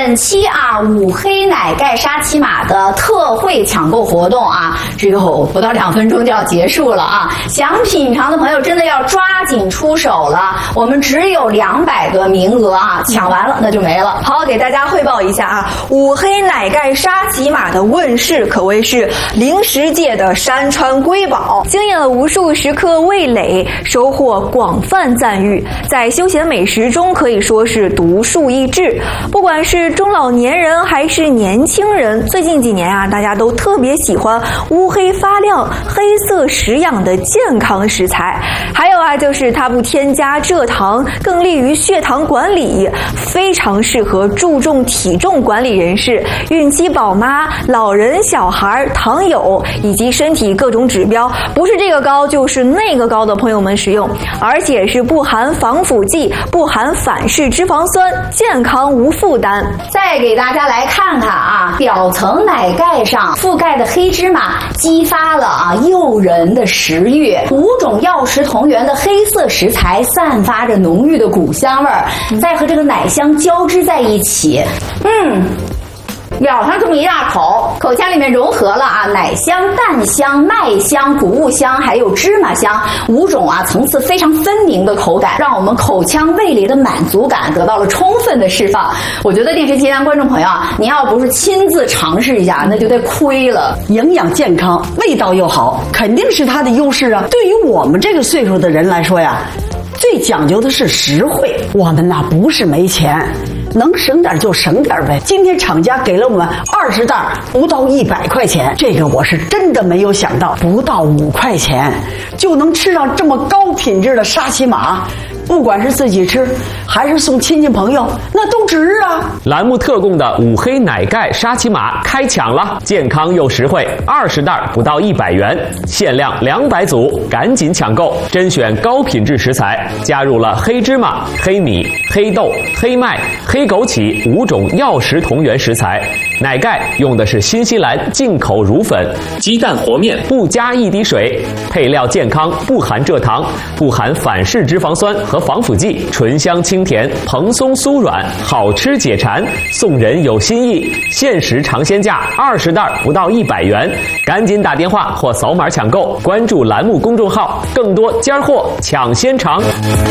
本期五黑奶盖沙琪玛的特惠抢购活动只有不到2分钟就要结束了想品尝的朋友真的要抓紧出手了，我们只有200个名额抢完了那就没了。 好，给大家汇报一下五黑奶盖沙琪玛的问世可谓是零食界的山川瑰宝，惊艳了无数食客味蕾，收获广泛赞誉，在休闲美食中可以说是独树一帜。不管是中老年人还是年轻人，最近几年大家都特别喜欢乌黑发亮、黑色食养的健康食材。还有就是它不添加蔗糖，更利于血糖管理，非常适合注重体重管理人士、孕期宝妈、老人、小孩、糖友以及身体各种指标不是这个高就是那个高的朋友们使用，而且是不含防腐剂、不含反式脂肪酸，健康无负担。 再给大家来看看表层奶盖上覆盖的黑芝麻激发了诱人的食欲，5种药食同源的黑色食材散发着浓郁的谷香味儿，再和这个奶香交织在一起，咬上这么一大口，口腔里面融合了奶香、蛋香、麦香、谷物香还有芝麻香5种层次非常分明的口感，让我们口腔味蕾的满足感得到了充分的释放。我觉得电视机前观众朋友您要不是亲自尝试一下那就得亏了。 营养健康，味道又好，肯定是它的优势对于我们这个岁数的人来说最讲究的是实惠。我们不是没钱，能省点就省点呗。今天厂家给了我们20袋，不到100块钱，这个我是真的没有想到，不到5块钱就能吃上这么高品质的沙琪玛。不管是自己吃还是送亲戚朋友，那都值栏目特供的五黑奶盖沙琪玛开抢了，健康又实惠，20袋不到100元，限量200组，赶紧抢购！甄选高品质食材，加入了黑芝麻、黑米、黑豆、黑麦、黑枸杞5种药食同源食材。奶盖用的是新西兰进口乳粉，鸡蛋和面不加1滴水，配料健康，不含蔗糖，不含反式脂肪酸和防腐剂，醇香清甜，蓬松酥软，好吃解馋。送人有心意，限时尝鲜价20袋不到100元，赶紧打电话或扫码抢购，关注栏目公众号，更多尖货抢先尝。